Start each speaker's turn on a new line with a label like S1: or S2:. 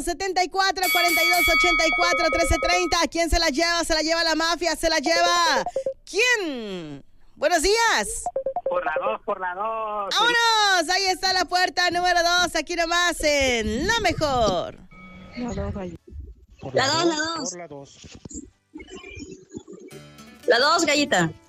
S1: 4274-4284-1330. ¿Quién se la lleva? ¿Se la lleva la mafia? ¿Se la lleva quién? Buenos días.
S2: Por la 2, por la 2.
S1: ¡Vámonos! Ahí está la puerta número 2, aquí nomás en La Mejor.
S3: La 2.
S4: Por la 2.
S3: La 2, gallita.